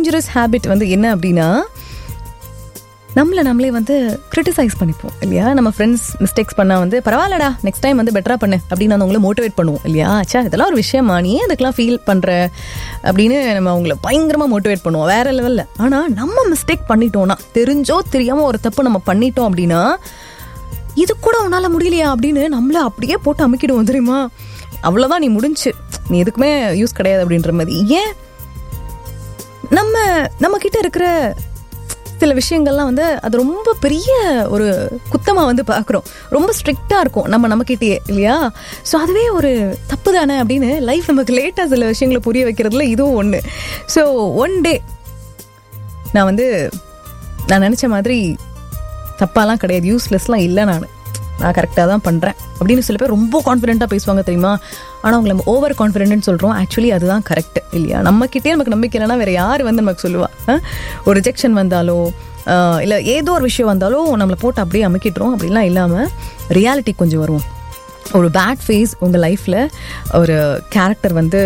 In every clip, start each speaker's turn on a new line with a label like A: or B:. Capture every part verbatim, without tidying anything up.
A: Dangerous habit வந்து என்ன அப்படின்னா, நம்மளை நம்மளே வந்து கிரிட்டிசைஸ் பண்ணிப்போம் இல்லையா. நம்ம ஃப்ரெண்ட்ஸ் மிஸ்டேக்ஸ் பண்ணால் வந்து பரவாயில்லடா நெக்ஸ்ட் டைம் வந்து பெட்டராக பண்ணு அப்படின்னு நான் அவங்கள மோட்டிவேட் பண்ணுவோம் இல்லையா. சே இதெல்லாம் ஒரு விஷயமா, நீ அதுக்கெல்லாம் ஃபீல் பண்ணுற அப்படின்னு நம்ம அவங்கள பயங்கரமாக மோட்டிவேட் பண்ணுவோம் வேற லெவலில். ஆனால் நம்ம மிஸ்டேக் பண்ணிட்டோம்னா, தெரிஞ்சோ தெரியாமல் ஒரு தப்பு நம்ம பண்ணிட்டோம் அப்படின்னா, இது கூட உன்னால் முடியலையா அப்படின்னு நம்மளை அப்படியே போட்டு அமுக்கிடுவோம் தெரியுமா. அவ்வளோதான், நீ முடிஞ்சு, நீ எதுக்குமே யூஸ் கிடையாது அப்படின்ற மாதிரி. ஏன் நம்ம நம்ம கிட்ட இருக்கிற சில விஷயங்கள்லாம் வந்து அது ரொம்ப பெரிய ஒரு குத்தமாக வந்து பார்க்குறோம், ரொம்ப ஸ்ட்ரிக்டாக இருக்கும் நம்ம நம்மக்கிட்டே இல்லையா. ஸோ அதுவே ஒரு தப்பு தானே அப்படின்னு லைஃப் நமக்கு லேட்டாக சில விஷயங்களை புரிய வைக்கிறதுல இதுவும் ஒன்று. ஸோ ஒன் டே நான் வந்து நான் நினச்ச மாதிரி தப்பாலாம் கிடையாது, யூஸ்லெஸ்லாம் இல்லை, நான் நான் கரெக்டாக தான் பண்ணுறேன் அப்படின்னு சில பேர் ரொம்ப கான்ஃபிடென்ட்டாக பேசுவாங்க தெரியுமா. ஆனால் அவங்க நம்ம ஓவர் கான்ஃபிடென்ட்னு சொல்கிறோம், ஆக்சுவலி அதுதான் கரெக்ட் இல்லையா. நம்மக்கிட்டே நமக்கு நம்பிக்கை இல்லைனா வேறு யார் வந்து நமக்கு சொல்லுவா. ஒரு ரிஜெக்ஷன் வந்தாலோ இல்லை ஏதோ ஒரு விஷயம் வந்தாலும் நம்மளை போட்டு அப்படியே அமுக்கிட்டுரும். அப்படிலாம் இல்லாமல் ரியாலிட்டி கொஞ்சம் வருவோம். ஒரு பேட் ஃபேஸ் உங்கள் லைஃப்பில் ஒரு கேரக்டர் வந்து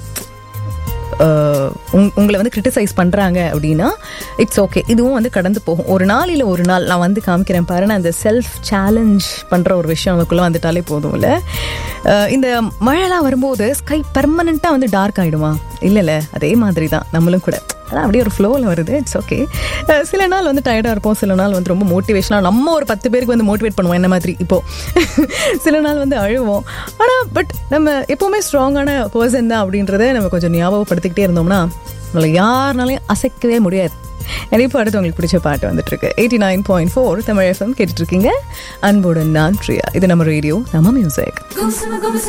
A: உங்களை வந்து கிரிட்டிசைஸ் பண்ணுறாங்க அப்படின்னா இட்ஸ் ஓகே, இதுவும் வந்து கடந்து போகும். ஒரு நாள் இல்லை ஒரு நாள் நான் வந்து காமிக்கிறேன் பாருன்னு அந்த செல்ஃப் சேலஞ்ச் பண்ணுற ஒரு விஷயம் நமக்குள்ளே வந்துட்டாலே போதும் இல்லை. இந்த மழைலாம் வரும்போது ஸ்கை பெர்மனெண்ட்டாக வந்து டார்க் ஆகிடுமா? இல்லைல்ல, அதே மாதிரி தான் நம்மளும் கூட. அதான் அப்படியே ஒரு ஃப்ளோவில் வருது, இட்ஸ் ஓகே. சில நாள் வந்து டயர்டாக இருப்போம், சில நாள் வந்து ரொம்ப மோட்டிவேஷனாக நம்ம ஒரு பத்து பேருக்கு வந்து மோட்டிவேட் பண்ணுவோம் என்ன மாதிரி. இப்போது சில நாள் வந்து அழுவோம். ஆனால் பட் நம்ம எப்போவுமே ஸ்ட்ராங்கான பர்சன் தான் அப்படின்றத நம்ம கொஞ்சம் ஞாபகப்படுத்திக்கிட்டே இருந்தோம்னா நம்மளை யாருனாலையும் அசைக்கவே முடியாது. இப்போ அடுத்து உங்களுக்கு பிடிச்ச பாட்டு வந்துட்டு இருக்கு. Eighty nine point four Tamil FM கேட்டுட்டு இருக்கீங்க. அன்போடு நான் பிரியா. இது நம்ம ரேடியோ, நம்ம மியூசிக்.